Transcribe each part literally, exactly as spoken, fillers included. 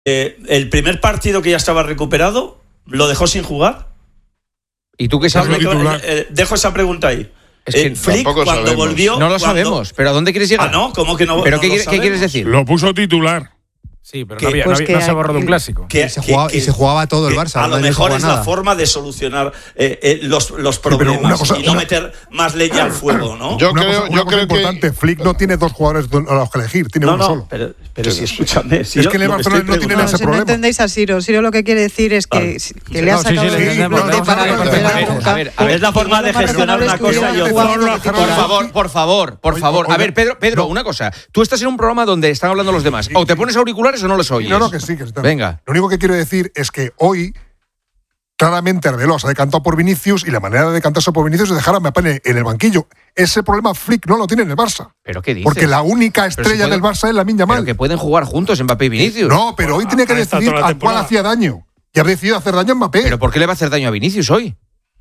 Eh, el primer partido que ya estaba recuperado, ¿lo dejó sin jugar? ¿Y tú qué sabes? Eh, eh, dejo esa pregunta ahí. Es que eh, Flick, cuando sabemos. volvió... No lo cuando... sabemos, pero ¿a dónde quieres llegar? Ah, no, ¿cómo que no? ¿Pero no qué, lo qué quieres decir? Lo puso titular. Sí, pero que, no, había, pues no, había, no se hay, borró de un clásico. Que, y, se que, jugaba, que, y se jugaba todo el Barça. A lo no mejor es nada. la forma de solucionar eh, eh, los, los problemas una cosa, y no una, meter más leña al fuego, ¿no? Yo una creo, cosa, una yo cosa creo importante, que Flick no tiene dos jugadores a los que elegir, tiene no, uno no, solo. pero, pero si escúchame, si es yo, que en el Barcelona no tienen no, ese si problema. No entendéis a Siro. Siro lo que quiere decir es que, vale. que sí, le ha no, sacado sí, sí, el sí, suplente no, para no, que no, fuera no, no, nunca. a ver, a ver, es la forma de gestionar una cosa y otra. Por favor, por favor, por favor. A ver, Pedro, Pedro, una cosa. Tú estás en un programa donde están hablando los demás. O te pones auriculares o no los oyes. No, no, que sí, que está. Venga. Lo único que quiero decir es que hoy claramente Arbeloa se ha decantado por Vinicius y la manera de decantarse por Vinicius es dejar a Mbappé en el banquillo. Ese problema Flick no lo tiene en el Barça. ¿Pero qué dices? Porque la única estrella si pueden, del Barça es Lamine Yamal. Pero que pueden jugar juntos Mbappé y Vinicius. No, pero hoy tenía que decidir a cuál hacía daño. Y ha decidido hacer daño a Mbappé. ¿Pero por qué le va a hacer daño a Vinicius hoy?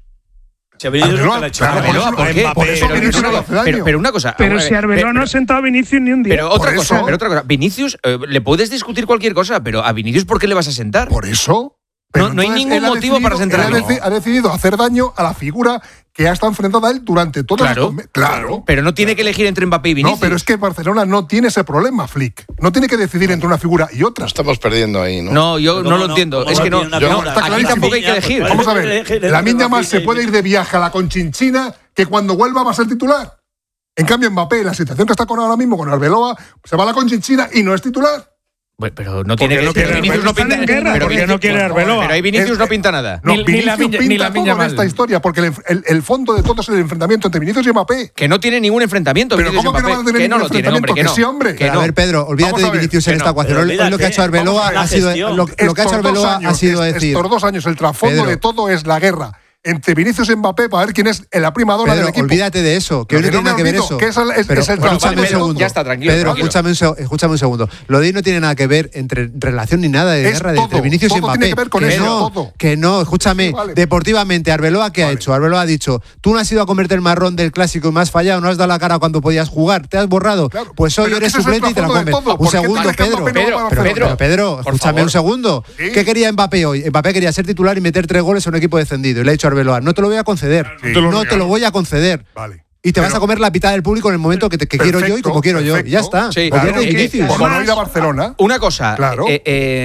Si a Vinicius nunca le ha hecho Claro, daño. Arbeloa, ¿por qué? Por eso Pero- Vinicius pero- no le hace daño. pero- Pero una cosa. Pero a ver, si Arbeloa pero- no ha sentado a Vinicius ni un día. Pero otra Por cosa, eso- pero otra cosa. Vinicius, eh, le puedes discutir cualquier cosa, pero a Vinicius, ¿por qué le vas a sentar? Por eso. No- no hay entonces ningún él ha motivo decidido- para sentarlo. él ha, deci- ha decidido hacer daño a la figura que ha estado enfrentada a él durante todo Claro. el Claro. Pero no tiene que elegir entre Mbappé y Vinicius. No, pero es que Barcelona no tiene ese problema, Flick. No tiene que decidir entre una figura y otra. estamos perdiendo ahí, ¿no? No, yo ¿Cómo no lo no? entiendo. ¿Cómo Es no que no. tiene una yo- figura? aquí clarísimo. tampoco hay que elegir. Vamos a ver. Elige- La Lamine Yamal elige- se puede ir de viaje a la Conchinchina que cuando vuelva va a ser titular. En cambio, Mbappé, la situación que está con ahora mismo con Arbeloa, se va a la Conchinchina y no es titular. Bueno, pero no tiene que no quiere Vinicius no Están pinta en guerra, pero porque Vinicius- no quiere Arbeloa. Pero ahí Vinicius Es- no pinta nada. No, Ni- ni Vinicius la Viña- pinta ni la todo Viña en Mal. esta historia, porque el, el- el fondo de todo es el enfrentamiento entre Vinicius y Mbappé. Que no tiene ningún enfrentamiento. Pero Vinicius ¿cómo y que no Mbappé. van a tener Que no ningún lo tienen, hombre, que enfrentamiento? no. Que sí, hombre. Que Pero no. a ver, Pedro, olvídate Vamos a de ver, Vinicius que en esta no, ecuación. pero Hoy lo que ha olvídate, hecho Arbeloa vamos a ha sido, la gestión. lo, lo que ha hecho Estos dos Arbeloa años, ha sido est- decir. Estos dos años, el trasfondo Pedro. de todo es la guerra entre Vinicius y Mbappé para ver quién es la prima dona Pedro, del equipo. olvídate de eso, que hoy Lo no que tiene no nada me que ver olvido, eso. que es el- es- Pero es el escúchame trasfondo. un segundo. Ya está, tranquilo, Pedro, tranquilo. escúchame un, seg- escúchame un segundo. Lo de hoy no tiene nada que ver entre relación ni nada de Es guerra de todo, entre Vinicius y todo Mbappé. tiene que ver con eso, no, todo. que no, escúchame. Sí, vale. Deportivamente, Arbeloa, ¿qué ha Vale. hecho? Arbeloa ha dicho, tú no has ido a comerte el marrón del clásico y me has fallado, no has dado la cara cuando podías jugar, te has borrado. Claro, Pues hoy pero eres ese es el suplente y te la trasfondo de comes. todo. Un ¿Por qué segundo, crees que Pedro. Mbappé no va Pedro, a Pero, Barcelona? pero, Pedro, por escúchame favor. un segundo. Sí. ¿Qué quería Mbappé hoy? Mbappé quería ser titular y meter tres goles a un equipo descendido. Y le ha dicho a Arbeloa, no te lo voy a conceder. Sí. No te lo No te regalo. lo voy a conceder. Vale. Y te vas Pero- a comer la mitad del público en el momento que, te, que quiero yo y como quiero yo. Y ya está. Sí, Olvídate claro. de Vinicius. Por no Además- ir a Barcelona. Una cosa. Claro. eh,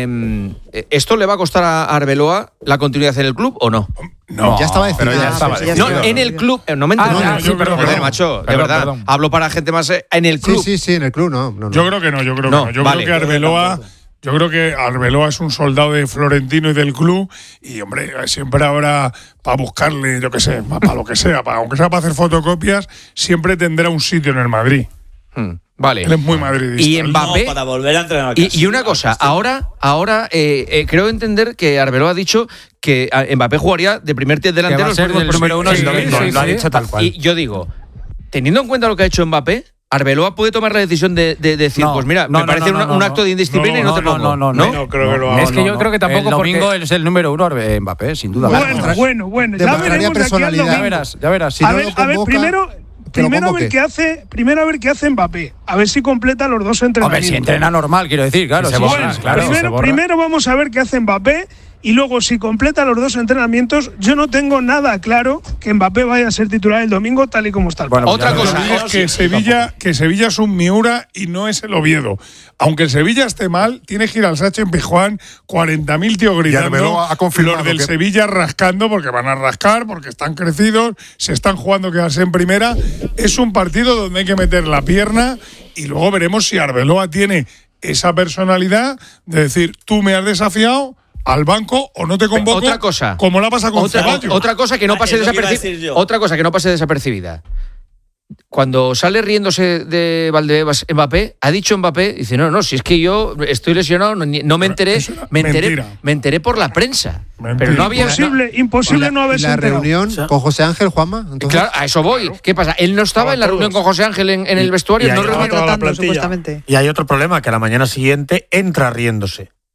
eh, ¿Esto le va a costar a Arbeloa la continuidad en el club o no? No. Ya estaba decidido. pero ya estaba Sí, decidido. No, en el club. eh, No me Ah, entiendo. no, sí, perdón, Joder, perdón. macho, de Perdón, verdad. perdón. Hablo para gente más eh, en el club. Sí, sí, sí, en el club no. no, no. Yo creo que no, yo creo No, que no. Yo vale. creo que Arbeloa, yo creo que Arbeloa es un soldado de Florentino y del club y hombre, siempre habrá para buscarle, yo qué sé, para lo que sea, para, aunque sea para hacer fotocopias, siempre tendrá un sitio en el Madrid. Hmm, Vale. Él es muy madridista. Y Él- Mbappé. No, para volver a entrenar. Y, casi. y una cosa, ahora, ahora eh, eh, creo entender que Arbeloa ha dicho que a- Mbappé jugaría de primer Que delantero va a los ser próximos- el número uno Sí, el domingo. sí, Lo ha sí. dicho tal cual. Y yo digo, teniendo en cuenta lo que ha hecho Mbappé, Arbeloa puede tomar la decisión de, de decir, No, pues mira, no, me no, parece no, una- no, un no. acto de indisciplina y no, te pongo. no, no, no, No creo que lo haga. Es que yo no, creo que tampoco no. el domingo es el número uno Mbappé, sin duda. Bueno, bueno, bueno. Ya Demostraría veremos de aquí al personalidad. domingo. Ya verás, ya verás. Si a no ver, lo a ver, convoca, primero, que lo primero a ver convoque. qué hace, primero a ver qué hace Mbappé, a ver si completa los dos Hombre, entrenamientos. si entrena normal, quiero decir, claro. Y se sí, borra, sí, claro, primero, se borra. primero vamos a ver qué hace Mbappé y luego si completa los dos entrenamientos, yo no tengo nada claro que Mbappé vaya a ser titular el domingo tal y como está el Bueno, partido. Otra Lo que cosa, digo es que Sevilla, que Sevilla es un Miura y no es el Oviedo. Aunque el Sevilla esté mal, tiene que ir al Sacha en Pijuán, cuarenta mil tíos gritando. Arbeloa ha confirmado Los del que- Sevilla rascando porque van a rascar, porque están crecidos, se están jugando quedarse en primera. Es un partido donde hay que meter la pierna y luego veremos si Arbeloa tiene esa personalidad de decir, tú me has desafiado al banco o no te convoco. Otra cosa. Como la pasa con Otra, Ceballos. otra cosa que no Ah, pase es lo que iba a desapercibida. decir yo. Otra cosa que no pase desapercibida. Cuando sale riéndose de Valdebebas Mbappé, ha dicho Mbappé, dice, no, no, si es que yo estoy lesionado, no, ni- no me enteré, Eso era me enteré, mentira. me enteré por la prensa. Mentira. Pero no había. Imposible, Y imposible la, no y haberse la enterado. reunión con José Ángel, Juanma. no- Entonces, claro, a eso voy. ¿Qué pasa? Él no estaba en la reunión con José Ángel en, en el vestuario. y No ahí reunión- estaba toda la tratando, plantilla. supuestamente. Y hay otro problema, que a la mañana siguiente entra riéndose.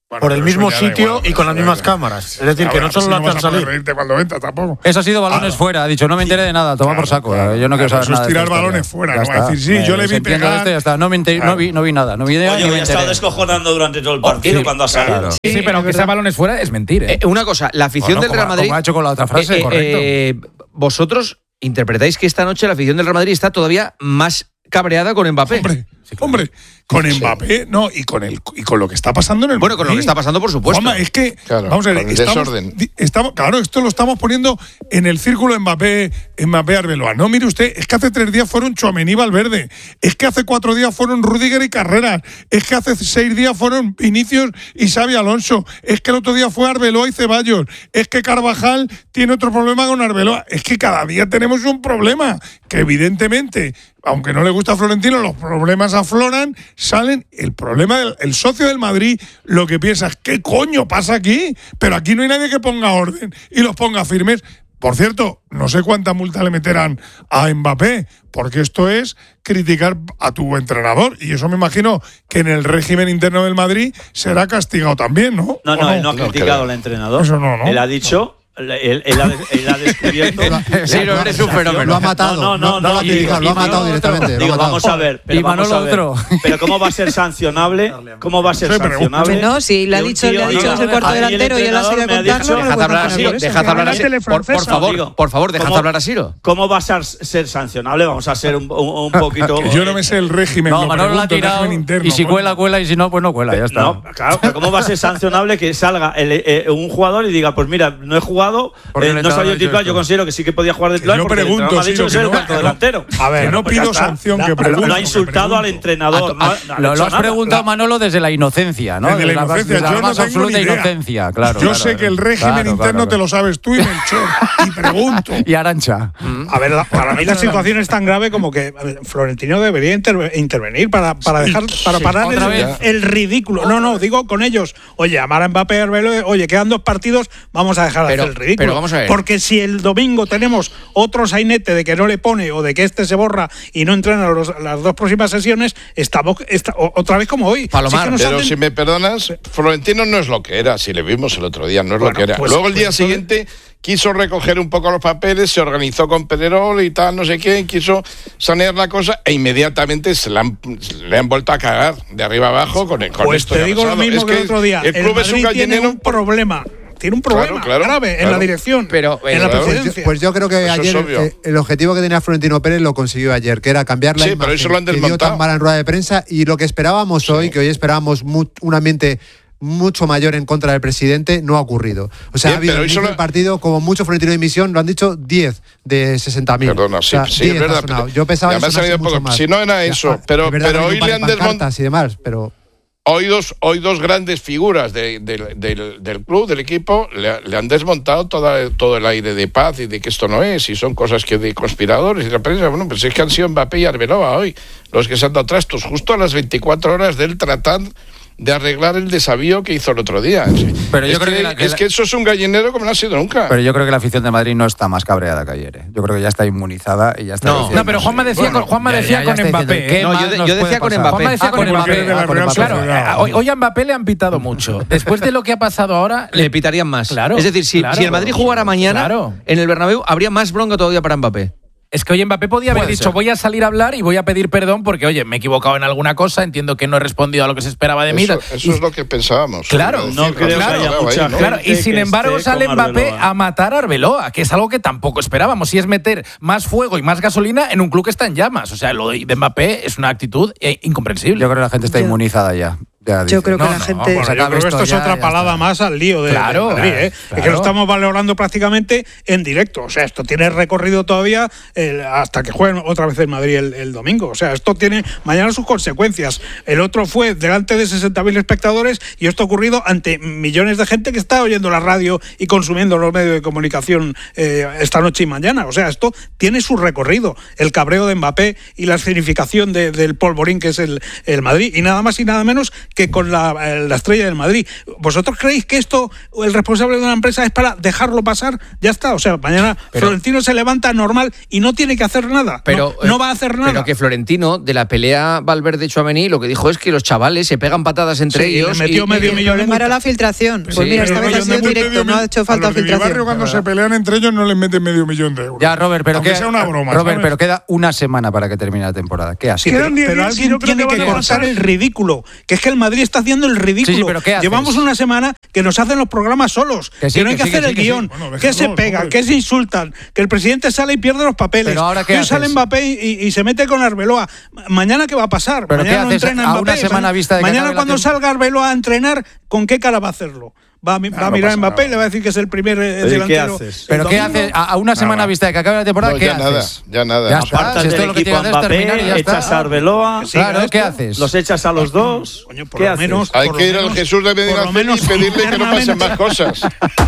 Bueno, por el pero mismo eso ya da sitio igual, y con las eso mismas ya- cámaras. Es decir, A que ver, no solo así lo no vas hacen a poder salir. reírte cuando entra tampoco. Eso ha sido balones Ah. fuera. Ha dicho, no me enteré de nada, toma por saco. claro, Yo no quiero claro, saber eso es nada. de tirar esta historia. balones fuera, Ya no va a está. decir, sí, yo le Eh, vi entiendo pegar. esto, ya está. No, me enteré- Claro. no, vi, no vi nada. No vi idea Oye, ni me hoy ha estado enteré. descojonando durante todo el partido sí, cuando ha salido. claro. Sí, sí, pero aunque sea balones fuera, es mentir. ¿eh? Eh, una cosa, la afición Bueno, del Real como- Madrid. como ha hecho con la otra frase, eh, eh, correcto. eh, vosotros interpretáis que esta noche la afición del Real Madrid está todavía más cabreada con Mbappé. Hombre, hombre, con Mbappé, no, y con el y con lo que está pasando en el Bueno, con lo que está pasando, por supuesto. Juanma, es que Claro, vamos a ver, con el estamos, desorden. di- estamos- claro, esto lo estamos poniendo en el círculo Mbappé, Mbappé Arbeloa. No, mire usted, es que hace tres días fueron Tchouaméni y Valverde, es que hace cuatro días fueron Rüdiger y Carreras, es que hace seis días fueron Vinicius y Xavi Alonso, es que el otro día fue Arbeloa y Ceballos, es que Carvajal tiene otro problema con Arbeloa, es que cada día tenemos un problema que evidentemente, aunque no le gusta a Florentino, los problemas afloran, salen. El problema del el socio del Madrid lo que piensa es ¿qué coño pasa aquí? Pero aquí no hay nadie que ponga orden y los ponga firmes. Por cierto, no sé cuánta multa le meterán a Mbappé, porque esto es criticar a tu entrenador. Y eso me imagino que en el régimen interno del Madrid será castigado también, ¿no? No, ¿O no, él no ha No criticado creo. al entrenador. Eso no, ¿no? Él ha dicho, él, él ha, él ha descubierto. Sí, no, eres un fenómeno. Lo ha matado. No, no, no, lo ha y- criticado, y- lo ha matado y- directamente. lo ha Digo, matado. vamos a ver, pero Y vamos Manolo a ver. otro. Pero ¿cómo va a ser sancionable? ¿Cómo va a ser Sí, pero- sancionable? No, si le ha que un dicho, le ha tío dicho diga, es el cuarto "A mí el delantero y él ha seguido entrenador me ha contando, dicho- no lo Dejad voy a hablar a contar Siro, por eso. dejad hablar a la Siro. tele Por, por francesa. favor, Digo, por favor, dejad ¿cómo- hablar a Siro. ¿Cómo va a ser, ser sancionable? Vamos a ser un, un, un poquito. Que yo no me sé el régimen, No, lo Manolo la ha pregunto, el tirado. régimen interno. Y si Juan. cuela, cuela. Y si no, pues no cuela. Ya está. No, claro, pero ¿cómo va a ser sancionable que salga el, eh, un jugador y diga, pues mira, no he jugado, Porque eh, el no entrenador salió ha dicho titular, esto. yo considero que sí que podía jugar de titular yo porque pregunto, el entrenador me ha dicho Siro, que es el que no- cuarto delantero. A ver, Bueno, no pues ya pido está. sanción, La- que pregunto. Lo ha que insultado al pregunto. entrenador. no ha- no ha Lo, hecho lo has nada. preguntado, Manolo, desde la inocencia, ¿no? Desde la más- inocencia, desde la yo no más tengo absoluta ni idea. inocencia, claro. Yo claro, sé que el claro. régimen Claro, interno claro. te lo sabes tú y Melchor. Y pregunto. Y Arancha. A ver, la- para mí la situación es tan grave como que a ver, Florentino debería interve- intervenir para, para dejar para Sí, parar otra el, vez. el ridículo. No, no, digo con ellos. Oye, amar a Mbappé y Arbeloa, oye, quedan dos partidos, vamos a dejar de Pero- hacer el ridículo. pero vamos a ver. Porque si el domingo tenemos otro sainete de que no le pone o de que este se borra y no entrena los- las dos próximas sesiones, estamos esta- o- otra vez como hoy. Palomar, Si es que nos Pero hacen- si me perdonas, Florentino no es lo que era, si le vimos el otro día, no es Bueno, lo que era. pues- Luego el día pues siguiente quiso recoger un poco los papeles, se organizó con Pedrerol y tal, no sé qué, quiso sanear la cosa e inmediatamente se la han, le han vuelto a cagar de arriba abajo con, el, con Pues esto te que ha digo lo pasado. mismo Es que el otro día. El club es un Madrid tiene gallinero. un problema. Tiene un Claro, problema claro, grave en claro. la dirección, Pero, en la claro. presidencia. Pues yo creo que Eso es ayer obvio. eh, el objetivo que tenía Florentino Pérez lo consiguió ayer, que era cambiar la Sí, imagen pero eso lo han que dio desmontado. tan mala en rueda de prensa y lo que esperábamos hoy, que hoy esperábamos mu- un ambiente mucho mayor en contra del presidente, no ha ocurrido. O sea, Bien, ha habido pero el eso mismo lo- partido, como mucho Florentino de emisión, lo han dicho diez de sesenta mil. Perdona, sí, sí, es verdad. pero- Yo pensaba ya que me ha sonase salido mucho poco. más. Si no era Ya, eso, ah, pero, es verdad pero que hay hoy un par le de han desmontado. pancartas y demás, pero Hoy dos, hoy dos grandes figuras de- de- del, del club, del equipo, le, le han desmontado toda, todo el aire de paz y de que esto no es, y son cosas que de conspiradores y la prensa. Bueno, pues es que han sido Mbappé y Arbeloa hoy los que se han dado trastos, justo a las veinticuatro horas del tratar de arreglar el desavío que hizo el otro día. Pero yo es creo que, que la- que es la- que eso es un gallinero como no ha sido nunca. Pero yo creo que la afición de Madrid no está más cabreada que ayer. ¿eh? Yo creo que ya está inmunizada y ya está. No. diciendo- No, pero Juanma decía, Bueno, con, Juanma ya- decía ya- ya con está Mbappé. diciendo, ¿qué No, más yo de- nos yo puede decía con pasar? Mbappé. Juanma decía Ah, con con Mbappé. Mbappé. de la Ah, con Real Mbappé. Claro, Sociedad. eh, hoy, hoy a Mbappé le han pitado mucho. Después de lo que ha pasado ahora, Le pitarían más. Claro, es decir, si, claro. si el Madrid jugara mañana Claro. en el Bernabéu, habría más bronca todavía para Mbappé. es que hoy Mbappé podía haber Puede dicho, ser. voy a salir a hablar y voy a pedir perdón porque, oye, me he equivocado en alguna cosa, entiendo que no he respondido a lo que se esperaba de mí. Eso, Y- eso es lo que pensábamos. Claro, Decir, no creo que haya ahí, mucha ¿no? Claro, y gente sin que embargo esté sale con Mbappé Arbeloa. a matar a Arbeloa, que es algo que tampoco esperábamos, y es meter más fuego y más gasolina en un club que está en llamas. O sea, lo de Mbappé es una actitud eh, incomprensible. Yo creo que la gente está Yo- inmunizada ya. Ya Yo dice. creo que No, la no, gente. Bueno, Se yo acabe creo que esto esto es ya, otra ya palada está. más al lío de, Claro, de Madrid, ¿eh? Es que claro. lo estamos valorando prácticamente en directo. O sea, esto tiene recorrido todavía eh, hasta que jueguen otra vez en Madrid el, el domingo. O sea, esto tiene mañana sus consecuencias. El otro fue delante de sesenta mil espectadores y esto ha ocurrido ante millones de gente que está oyendo la radio y consumiendo los medios de comunicación eh, esta noche y mañana. O sea, esto tiene su recorrido. El cabreo de Mbappé y la escenificación de- del polvorín que es el, el Madrid. Y nada más y nada menos que que con la, la estrella del Madrid. ¿Vosotros creéis que esto, el responsable de una empresa, es para dejarlo pasar? Ya está, o sea, mañana pero, Florentino se levanta normal y no tiene que hacer nada. Pero, no, no va a hacer nada. Pero que Florentino, de la pelea Valverde-Tchouaméni, lo que dijo es que los chavales se pegan patadas entre sí, ellos. Le metió y, medio y, millón de para la filtración. Pues sí, mira, esta vez ha sido directo, no ha hecho falta a los de filtración. mi barrio, cuando se pelean entre ellos, no les meten medio millón de euros. Ya, Robert, pero aunque que, sea una broma. Robert, ¿sabes? pero queda una semana para que termine la temporada. ¿Qué haces? Sí, pero, pero alguien tiene que, que cortar el ridículo. Que es que el Madrid está haciendo el ridículo. Sí, sí, pero ¿qué haces? Llevamos una semana que nos hacen los programas solos. Que, sí, que no hay que, que sí, hacer que el sí, guión. Que, sí. bueno, que se pegan, que se insultan. Que el presidente sale y pierde los papeles. Pero ahora, ¿qué que hoy haces? sale Mbappé y, y se mete con Arbeloa. Mañana, ¿qué va a pasar? ¿Pero mañana qué no haces entrena a Mbappé. una semana vista de que mañana cuando salga Arbeloa a entrenar, ¿con qué cara va a hacerlo? Va a, va no, a mirar a no Mbappé y nada. le va a decir que es el primer eh, Oye, delantero. ¿qué haces? ¿Pero qué haces? A, a una semana Nada. vista de que acabe la temporada, No, ¿qué ya haces? nada, ya nada. Ya está, Apartas si esto del lo que equipo tienes a que hacer es terminar y ya Mbappé, está. echas a Arbeloa, Claro, ¿qué haces? los echas a los dos. Coño, por ¿Qué lo haces? menos, Hay por que lo ir al menos- Jesús de por Medina lo menos y pedirle que no pasen internamente. más cosas.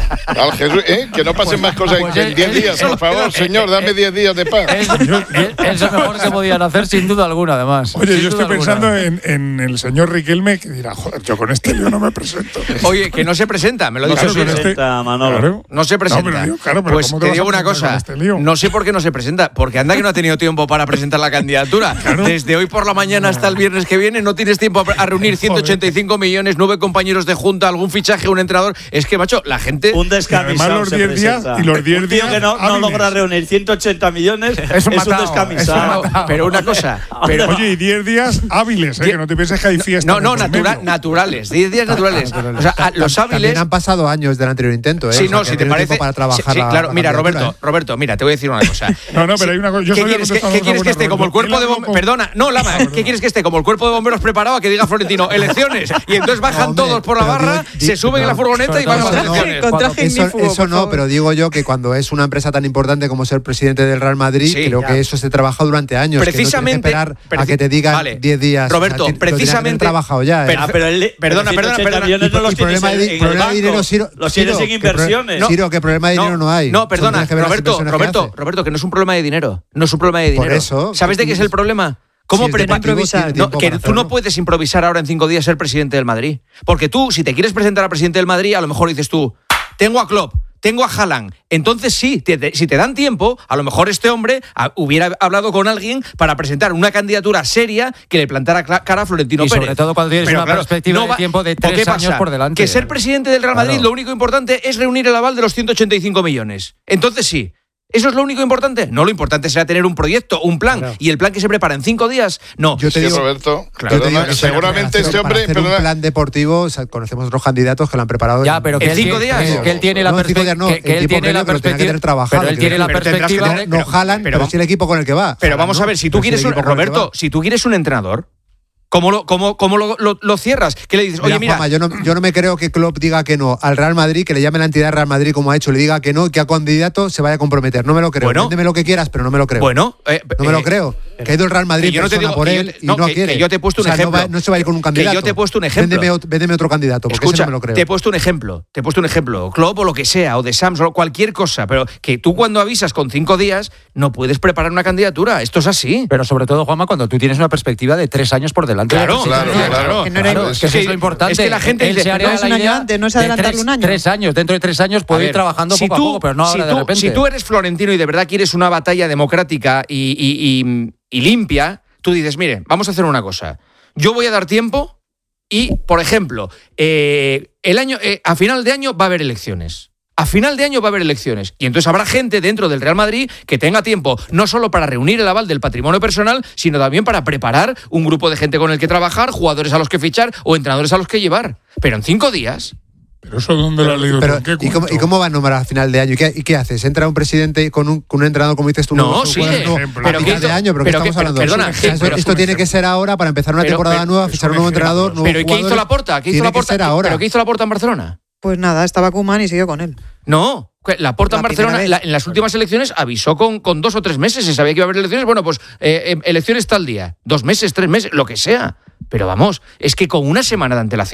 Al Jesús, ¿eh? Que no pasen más cosas Pues en él- diez él- días, él- por favor, él- señor, dame diez días de paz. Es, es lo mejor que podían hacer, sin duda alguna, además. Oye, Sin yo duda estoy alguna. pensando en, en el señor Riquelme, que dirá, joder, yo con este lío no me presento. Oye, que no se presenta, me lo No dice se con Osuna. este- presenta, Manolo. Claro. No se presenta. No, pero digo, claro, pero pues ¿cómo te, te vas digo a una presentar cosa. con este lío? No sé por qué no se presenta. Porque anda que no ha tenido tiempo para presentar la candidatura. Desde hoy por la mañana hasta el viernes que viene no tienes tiempo a, a reunir ciento ochenta y cinco millones, nueve compañeros de junta, algún fichaje, un entrenador. Es que, macho, la gente. Un descamisado. Y además los se diez días- presenta. y los diez Un tío días que no, no hábiles. logra reunir ciento ochenta millones Es un un matao, descamisado. es un Pero una cosa. Pero, Oye, y diez días hábiles, ¿eh? Que no te pienses que hay fiesta. no, no, de por natura- medio. naturales. diez días naturales. O sea, a- los También hábiles. han pasado años del anterior intento, ¿eh? Sí, O sea, no, que si han te tenido parece. tiempo para trabajar sí, sí, la- claro, la mira, candidatura, Roberto, ¿eh? Roberto, mira, te voy a decir una cosa. No, no, pero hay una cosa. Yo ¿Qué solo he quieres que, contestado qué una quieres que buena esté como el pregunta. cuerpo de Él habla bomberos? con- Perdona, no, Lama, ¿qué quieres que esté como el cuerpo de bomberos preparado a que diga Florentino elecciones? Y entonces bajan Hombre, todos por la pero barra, digo- di- se suben en la no, furgoneta y van a las sobre todo elecciones. Con Cuando- traje eso ignífugo, eso por no, favor. pero digo yo que cuando es una empresa tan importante como ser presidente del Real Madrid, Sí, creo ya. que eso se trabaja durante años. Precisamente. Que no tienes que esperar a preci- que te digan Vale. diez días. Roberto, O sea, ti- lo tendrías que haber precisamente. trabajado ya, ¿eh? Pero- Ah, pero él, Perdona, pero perdona, 180 perdona. millones no los Y tienes problema de, en, en problema el de dinero, banco. Ciro, Los tienes Ciro, en que pro- inversiones. Ciro, que problema de No, dinero no hay. No, Solo perdona, tienes que ver las Roberto, inversiones que Roberto, hace. Roberto, que no es un problema de dinero. No es un problema de Por dinero. eso, ¿Sabes de qué es el problema? ¿Cómo Si es de prepara- motivo, tiene No, tiempo que para tú no hacerlo. puedes improvisar ahora en cinco días ser presidente del Madrid. Porque tú, si te quieres presentar a presidente del Madrid, a lo mejor dices tú, tengo a Klopp, tengo a Haaland. Entonces sí, te- te- si te dan tiempo, a lo mejor este hombre a- hubiera hablado con alguien para presentar una candidatura seria que le plantara cla- cara a Florentino Y Pérez. sobre todo cuando tienes Pero una claro, perspectiva no de va- tiempo de ¿por tres qué años pasa? por delante. Que ser presidente del Real Madrid, Claro. lo único importante es reunir el aval de los ciento ochenta y cinco millones. Entonces sí. ¿Eso es lo único importante? No, lo importante será tener un proyecto, un plan. Claro. ¿Y el plan que se prepara en cinco días? No. Yo te Sí, digo, Roberto, yo te digo perdona, que seguramente para este hacer- hombre. para hacer un perdona, plan deportivo, o sea, conocemos otros candidatos que lo han preparado. Ya, en- pero que ¿En él cinco tiene- días? Que, que él tiene la No, en cinco días no, perspectiva. Que, que en él tiempo tiene la previo, pero tiene que perspectiva. tener trabajado, Pero él que tiene la pero tendrás que perspectiva. tener- de- no jalan, pero pero, sí el equipo con el que va. Pero Ojalá vamos no, a ver, si tú pero sí el quieres un. equipo con el que Roberto, va. si tú quieres un entrenador, ¿cómo lo, cómo, cómo lo, lo- lo cierras? ¿Qué le dices? Oye, Mira, mira. Juanma, yo no, yo no me creo que Klopp diga que no al Real Madrid, que le llame la entidad Real Madrid como ha hecho, le diga que no y que a candidato se vaya a comprometer. No me lo creo. Bueno. Véndeme lo que quieras, pero no me lo creo. Bueno, eh, no me lo eh, creo. Que ha ido el Real Madrid que yo no te persona digo- por que yo él te- y no, no que- quiere. que yo te he puesto un O sea, no ejemplo. va- No, se va a ir con un Que candidato. yo te he puesto un ejemplo. Véndeme, ot- véndeme otro candidato, porque ese Escucha, no me lo creo. te he puesto un ejemplo, te he puesto un ejemplo, Klopp o lo que sea, o de Samsung, o cualquier cosa, pero que tú cuando avisas con cinco días no puedes preparar una candidatura, esto es así. Pero sobre todo, Juanma, cuando tú tienes una perspectiva de tres años por delante. Claro, Sí, claro, sí, sí, claro. Que no era- Claro, es que eso Sí, es lo importante. es que la gente Él dice, se haría no es la un año idea antes, no es de adelantarlo tres- un año. Tres años, dentro de tres años A puede ver, ir trabajando si poco tú- a poco, pero no si ahora tú, de repente. Si tú eres florentino y de verdad quieres una batalla democrática y, y- y- y limpia, tú dices, mire, vamos a hacer una cosa. Yo voy a dar tiempo y, por ejemplo, eh, el año, eh, a final de año va a haber elecciones. A final de año va a haber elecciones. Y entonces habrá gente dentro del Real Madrid que tenga tiempo no solo para reunir el aval del patrimonio personal, sino también para preparar un grupo de gente con el que trabajar, jugadores a los que fichar o entrenadores a los que llevar. Pero en cinco días. ¿Pero eso dónde lo has leído? Pero, tú? ¿En qué ¿y, cómo, cuento? ¿Y cómo va a nombrar a final de año? ¿Y qué, y qué haces? ¿Entra un presidente con un, con un entrenador, como dices tú? No, un- sí, un jugador nuevo ejemplo. a Pero final ¿qué hizo? de año, pero, Pero ¿qué que- estamos hablando? perdona, O sea, sí, eso- pero- esto tiene que ser ahora para empezar una Pero- temporada pero- nueva, es fichar un un nuevo ejemplo. entrenador, nuevos Pero ¿y qué hizo jugadores. Laporta? ¿Qué hizo Tiene que Laporta? ser ahora. ¿Pero qué hizo Laporta en Barcelona? Pues nada, estaba Koeman y siguió con él. No, que Laporta en La primera Barcelona vez. la- en las últimas elecciones avisó con, con dos o tres meses. Se sabía que iba a haber elecciones. Bueno, pues eh, eh, elecciones tal día. Dos meses, tres meses, lo que sea. Pero vamos, es que con una semana de antelación,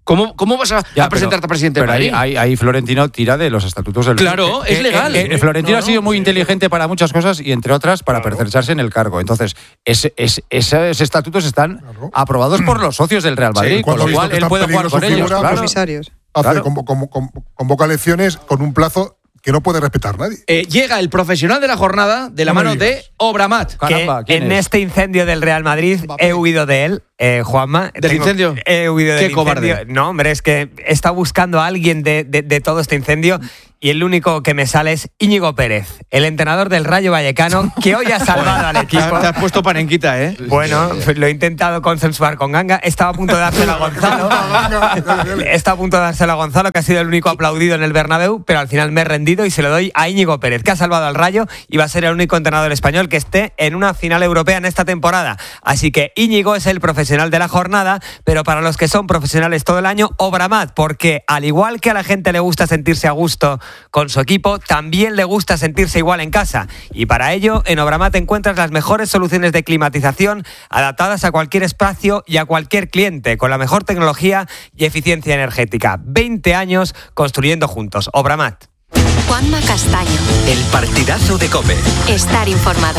¿Cómo, cómo vas a, Ya, a presentarte pero, a presidente del pero ahí, Madrid? ahí, ahí Florentino tira de los estatutos del Claro, club. es legal. Eh, eh, Florentino No, ha sido muy sí. inteligente para muchas cosas y entre otras para pertrecharse en el cargo. Entonces, ese, ese, esos estatutos están aprobados por los socios del Real Madrid, Sí, con cuando lo ha visto cual que él está puede en jugar peligro con su ellos. figura, Claro. Comisarios. Hace, Claro. convo- convo- convo- convoca elecciones con un plazo que no puede respetar nadie. Eh, llega el profesional de la jornada de la No me mano digas. de Obramat. Caramba, que ¿quién en es? este incendio del Real Madrid he huido de él, eh, Juanma. ¿Del Tengo- incendio? He huido Qué del cobarde. incendio. No, hombre, es que he estado buscando a alguien de, de- de todo este incendio y el único que me sale es Íñigo Pérez, el entrenador del Rayo Vallecano, que hoy ha salvado al Te equipo. has puesto panenquita, ¿eh? Bueno, lo he intentado consensuar con Ganga. Estaba a punto de dárselo a Gonzalo. Estaba a punto de dárselo a Gonzalo, que ha sido el único aplaudido en el Bernabéu, pero al final me he rendido y se lo doy a Íñigo Pérez, que ha salvado al Rayo y va a ser el único entrenador español que esté en una final europea en esta temporada. Así que Íñigo es el profesional de la jornada, pero para los que son profesionales todo el año, Obramat, porque al igual que a la gente le gusta sentirse a gusto con su equipo, también le gusta sentirse igual en casa. Y para ello, en Obramat encuentras las mejores soluciones de climatización adaptadas a cualquier espacio y a cualquier cliente, con la mejor tecnología y eficiencia energética. veinte años construyendo juntos. Obramat. Juanma Castaño. El partidazo de COPE. Estar informado.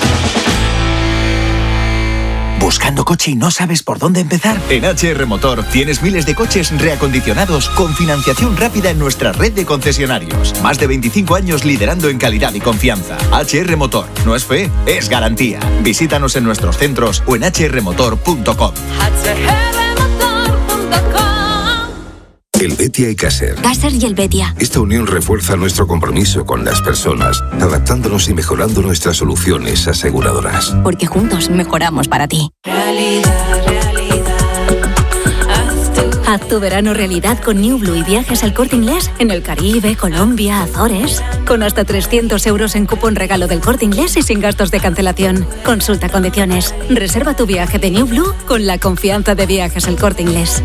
¿Buscando coche y no sabes por dónde empezar? En H R Motor tienes miles de coches reacondicionados con financiación rápida en nuestra red de concesionarios. Más de veinticinco años liderando en calidad y confianza. H R Motor. No es fe, es garantía. Visítanos en nuestros centros o en h r motor punto com. El Betia y Caser. Caser y el Betia. Esta unión refuerza nuestro compromiso con las personas, adaptándonos y mejorando nuestras soluciones aseguradoras. Porque juntos mejoramos para ti. Realidad, realidad. Haz tu... Haz tu verano realidad con New Blue y viajes al Corte Inglés en el Caribe, Colombia, Azores. Con hasta trescientos euros en cupón regalo del Corte Inglés y sin gastos de cancelación. Consulta condiciones. Reserva tu viaje de New Blue con la confianza de Viajes al Corte Inglés.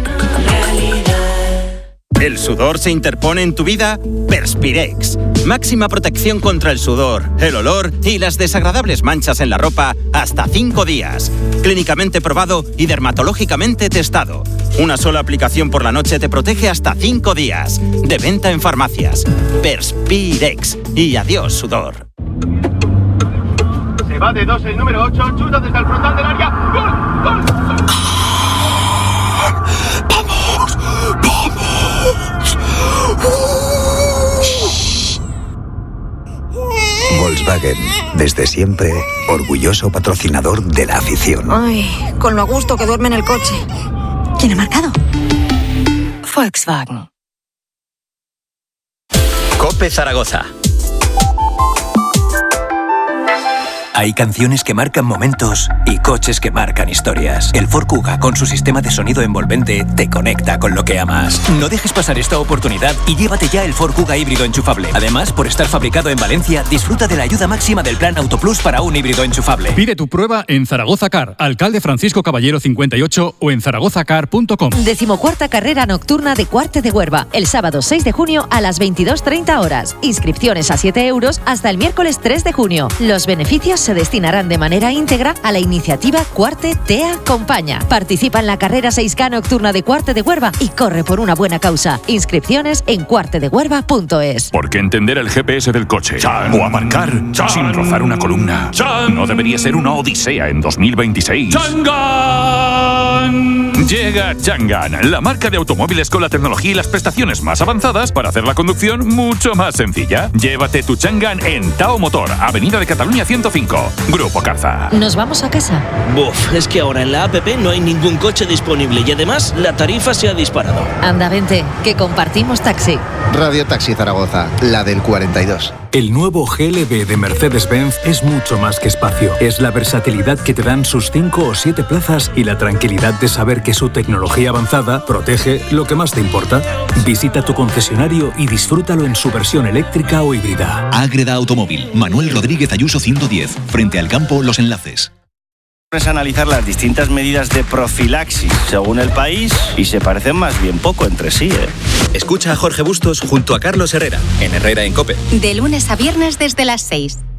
¿El sudor se interpone en tu vida? Perspirex. Máxima protección contra el sudor, el olor y las desagradables manchas en la ropa hasta cinco días. Clínicamente probado y dermatológicamente testado. Una sola aplicación por la noche te protege hasta cinco días. De venta en farmacias. Perspirex. Y adiós, sudor. Se va de dos el número ocho, chuta desde el frontal del área. ¡Gol! ¡Gol! Volkswagen, desde siempre, orgulloso patrocinador de la afición. Ay, con lo a gusto que duerme en el coche. ¿Quién ha marcado? Volkswagen. COPE Zaragoza. Hay canciones que marcan momentos y coches que marcan historias. El Ford Kuga, con su sistema de sonido envolvente, te conecta con lo que amas. No dejes pasar esta oportunidad y llévate ya el Ford Kuga híbrido enchufable. Además, por estar fabricado en Valencia, disfruta de la ayuda máxima del Plan Autoplus para un híbrido enchufable. Pide tu prueba en Zaragoza Car, Alcalde Francisco Caballero cincuenta y ocho o en zaragoza car punto com. Decimocuarta carrera nocturna de Cuarte de Huerva, el sábado seis de junio a las veintidós treinta horas. Inscripciones a siete euros hasta el miércoles tres de junio. Los beneficios se destinarán de manera íntegra a la iniciativa Cuarte te acompaña. Participa en la carrera seis K nocturna de Cuarte de Huerva y corre por una buena causa. Inscripciones en cuarte de huerva punto es. ¿Por qué entender el G P S del coche? Chan. O aparcar Chan. sin rozar una columna. Chan. No debería ser una odisea en dos mil veintiséis. ¡Changan! Llega Changan, la marca de automóviles con la tecnología y las prestaciones más avanzadas para hacer la conducción mucho más sencilla. Llévate tu Changan en Tao Motor, Avenida de Cataluña ciento cinco. Grupo Carza. ¿Nos vamos a casa? Buf, es que ahora en la app no hay ningún coche disponible y además la tarifa se ha disparado. Anda, vente, que compartimos taxi. Radio Taxi Zaragoza, la del cuarenta y dos. El nuevo G L B de Mercedes-Benz es mucho más que espacio. Es la versatilidad que te dan sus cinco o siete plazas y la tranquilidad de saber que su tecnología avanzada protege lo que más te importa. Visita tu concesionario y disfrútalo en su versión eléctrica o híbrida. Ágreda Automóvil, Manuel Rodríguez Ayuso ciento diez, frente al campo Los Enlaces. Es analizar las distintas medidas de profilaxis según el país y se parecen más bien poco entre sí, ¿eh? Escucha a Jorge Bustos junto a Carlos Herrera en Herrera en COPE. De lunes a viernes desde las seis.